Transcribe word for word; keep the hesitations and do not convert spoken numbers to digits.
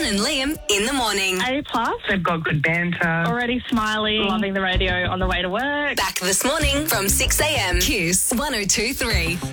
and Liam in the morning. A plus. They've got good banter. Already smiling. Loving the radio on the way to work. Back this morning from six a.m. Kiss one oh two three.